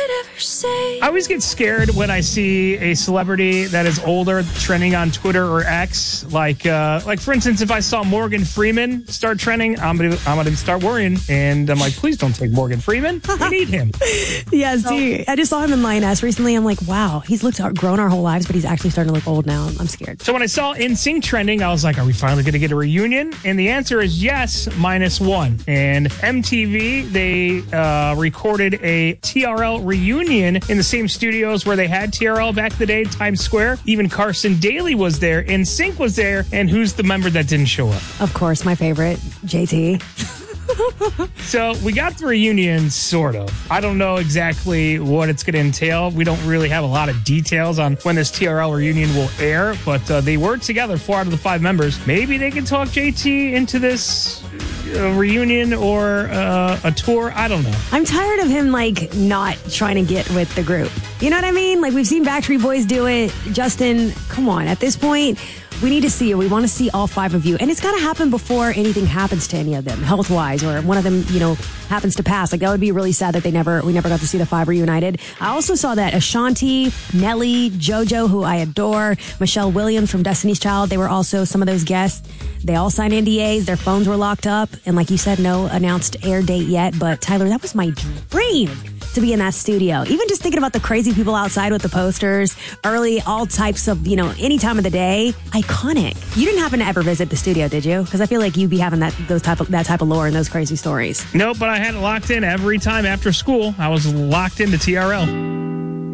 I always get scared when I see a celebrity that is older trending on Twitter or X. Like for instance, if I saw Morgan Freeman start trending, I'm gonna start worrying. And I'm like, please don't take Morgan Freeman. We need him. Yes, dude. I just saw him in Lioness recently. I'm like, wow, he's grown our whole lives, but he's actually starting to look old now. I'm scared. So when I saw NSYNC trending, I was like, are we finally going to get a reunion? And the answer is yes, -1. And MTV, they recorded a TRL reunion in the same studios where they had TRL back in the day, Times Square. Even Carson Daly was there. NSYNC was there. And who's the member that didn't show up? Of course, my favorite, JT. So we got the reunion, sort of. I don't know exactly what it's going to entail. We don't really have a lot of details on when this TRL reunion will air, but they were together, 4 out of the 5 members. Maybe they can talk JT into this reunion or a tour. I don't know. I'm tired of him, not trying to get with the group. You know what I mean? We've seen Backstreet Boys do it. Justin, come on. At this point, we need to see you. We want to see all 5 of you. And it's got to happen before anything happens to any of them, health-wise, or one of them, happens to pass. That would be really sad that we never got to see the 5 reunited. I also saw that Ashanti, Nelly, JoJo, who I adore, Michelle Williams from Destiny's Child, they were also some of those guests. They all signed NDAs. Their phones were locked up. And like you said, no announced air date yet. But Tyler, that was my dream to be in that studio. Even just thinking about the crazy people outside with the posters, early, all types of, any time of the day. Iconic. You didn't happen to ever visit the studio, did you? Because I feel like you'd be having that type of lore and those crazy stories. Nope, but I had it locked in every time after school. I was locked into TRL.